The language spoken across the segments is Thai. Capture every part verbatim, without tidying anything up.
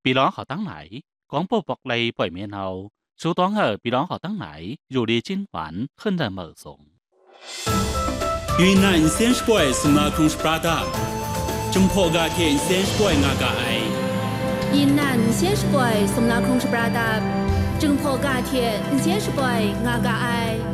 ปีร้องเขาตั้งไหนของโปปอกเลยปล่อยเมียนเอาสู้ต้องเหอะปีร้องเขาตั้งไหนอยู่ดีจิ้นหวานขึ้นแต่เหม่อสง云南先是怪是那空是巴达，中破个天先是怪那个爱。 云南先是怪是那空是巴达，中破个天先是怪那个爱。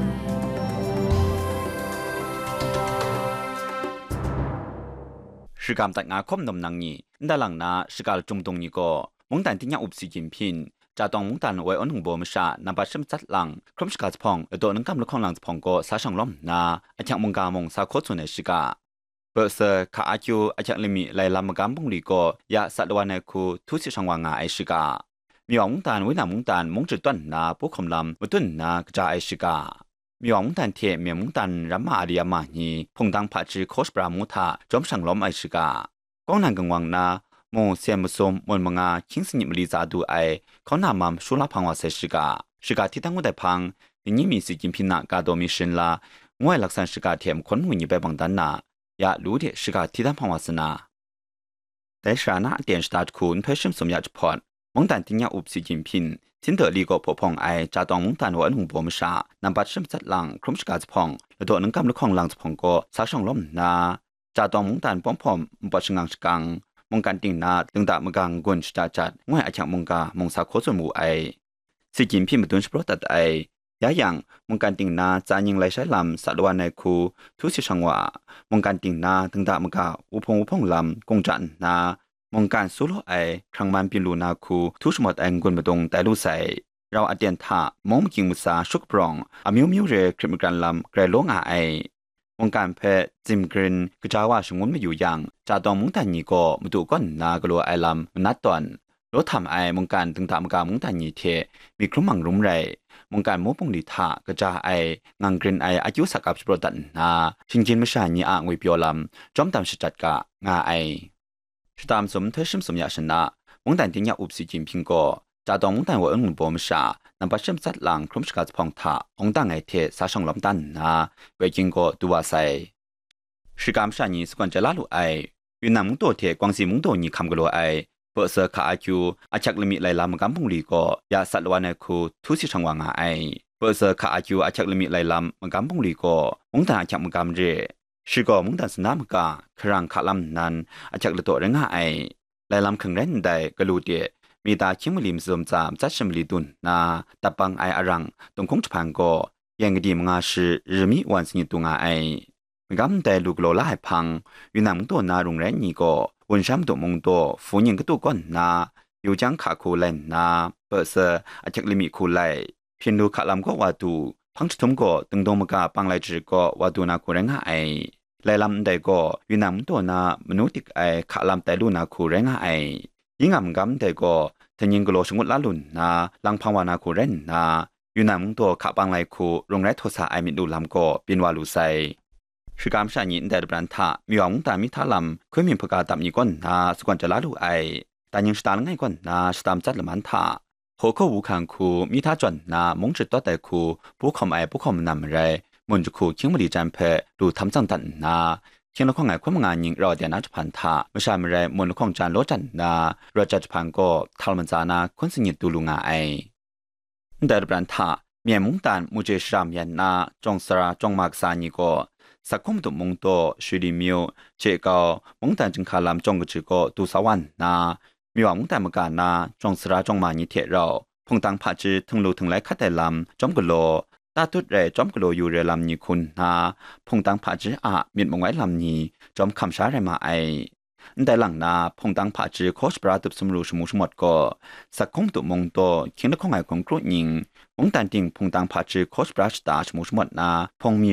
是การตัดงาคมนำนางนี้ด้านหลังนา是การจงตรงนี้ก็มงตันที่ยังอุบสีจินพินจะต้องมงตันไว้อันหงโบมชานำปัดชิมจัดหลังครมสกัดพองตัวนึงกำลังของหลังพองก็สาช่างล้มนาอาจารย์มงกามงสาโคสุนในสิกาเปิดเสอขาอาจูอาจารย์ลิมิไลลำมกำปงลีก็ยาสัตว์วันในคูทุสิช่างวางาไอสิกามีหวังมงตันไว้หนามงตันมงจุดต้นนาผู้คมลำมุตุนนากระจายไอสิกามีหวังมงตันเทียมีมงตันรัมมาอาริยามานีพงดังผัดจีโคสปรามุธาจอมช่างล้มไอสิกากองนางกังวังนาโมเซียมสมมนมงาคิงสนิมลีซาดูไอเขานามามชุลาพังวาเซชิกาชิกาที่ตั้งวัดพังยิ่งมีสิจิมพินากาโดมิชินลางวยลักษณะชิกาเทียมคนหุ่นยี่ไปบังดันนายารู้เดชิกาที่ตั้งพังวาสนาแต่ชานะเตียนสตาร์ทคุณเพื่อชิมสมยาจพอดมงตันที่ยาอุบสิจิมพินสินเดอลีก็พอพองไอจะต้องมงตันวันหุ่นบวมชานำปัดชิมจัดหลังครมชิกาจพองและตัวนึงกำลังของหลังจพองก็สาช่องล้มนาจะต้องมงตันป้อมพอมปัดชิงังชิกังมงการติงนาตึงตามกังกวนชาจัดงวยอาชังมงกามงสาโคสมูไอสิจินพิมตุนสปรตัดไอยาอย่างมงการติงนาจายิงไลใช้ลำสัตวันในคูทุสิชังวามงการติงนาตึงตามกาอุพงอุพงลำกงจันนามงการสุโลไอครั้งมันปิลูนาคูทุสมดแองกวนบดงแต่ลูใสเราอเดียนทามงกิงมุสาชุกปรองอมิวมิวเรคริมกันลำไกรลงอาไอวงการเพจจิมกรินกจาวาชงวนไม่อยู่อย่างจะต้องมุงตันนี้ก็มาดูก้อนนากลัวไอลำนัดตอนรถทำไอวงการถึงทำการมุงตันนี้เทมีคลุ้มมังรุมไรวงการมุปงลิธากระจาไองังกรินไออายุสักกับสปรตันนาชิงจินไม่ใช่นี้อ่างวิปโยลำจอมตามสจัดกะงาไอสตามสมเทชิมสมยาชนะวงการที่ยาอุบสิจิมพิงก็จะต้องมุงตันว่าอุ่นบอมชานำปัจจัยสัตว์หลังครมสกัดพองท่าองตั้งไอเทสาช่องลำตันนาเวจิงก็ตัวใส่是การชานีสกวนจะลาลุไอยูนามมุงโตเทกวางสีมุงโตนี้คำกลัวไอเปิดเสือขาอาจูอาจักลิมิไลลามกัมพงลีก็ยาสัตว์วันในคูทุสิชังวางไอเปิดเสือขาอาจูอาจักลิมิไลลามกัมพงลีก็มุงตาอาจักมกัมเรชิก็มุงตาสนามกาครังขาลำนั้นอาจักละโตเรงไอไลลามขังเรนได้กลูเดมีตาชิมลิมสมจามจัดชิมลีดุนนาตะปังไออารังตรงคงจะพังก็ยังกดีมงาชื่อริมิวันสิญตุงไอกำแต่ลูกโลลายพังอยู่นำตัวนาโรงแรมนี้ก็วันช้ำตัวมงตัวฝูยังก็ตัวก้อนนาอยู่จังขาคูเลนนาเปิดเซออาจักลิมิคูไลเพียงดูขาลำก็ว่าตูพังชุดมก็ตึงตรงมกาปังไลจือก็ว่าตูนาคูเรงไอไลลำได้ก็อยู่นำตัวนามนุษย์ไอขาลำแต่ลูนาคูเรงไอยิ่งอ่ำกำแต่ก็ทันยิงกโลชงุดละลุนนาลังพังวานาคูเรนนาอยู่นำตัวขาปังไลคูโรงแรมโทสาไอมิดูลำก็เป็นวาลูไซ是การชาญินแต่บรันทามีหวังตามิทาลำคุยมีพกาตับนี้ก่อนนาสกวนจะลาลูไอแต่ยังสตาลง่ายก่อนนาสตามจัดละมันทาหัวข้อวูคังคูมีท่าจวนนามงจุดต่อแต่คูผู้คอมไอผู้คอมนำไรมุนจุคูคิงมดีจันเพดูทำจังตันนาเชียงละข้องไงความงานยิงรอเดียนาจพันธาไม่ใช่ไม่ไรมุนละข้องจานโลจันนาเราจะพันก็ทาลมันจานาคนสิญตุลุงไอแต่บรันทาเมียมุงตันมุเจชรามยันนาจงสระจงมากสานีก็สักคมตุมงโตชุดิมิวเจกามงตันจึงคาลามจงกจิโกตุสวันนามีหวังมงตันมกานาจงสระจงมานิเทเราพงตังผาจือถึงลูถึงไรคัดแต่ลำจอมกโลตาตุดเรจอมกโลอยู่เรลำนี้คุณนาพงตังผาจืออาเมียนมงไว้ลำนี้จอมคำช้าไรมาไอแต่หลังนาพงตังผาจือโคชปราตุบสมรูสมุสมดก็สักคมตุมงโตเคียงละข้องไอของกรุยิงมงตันติงพงตังผาจือโคชปราชตาสมุสมดนาพงมี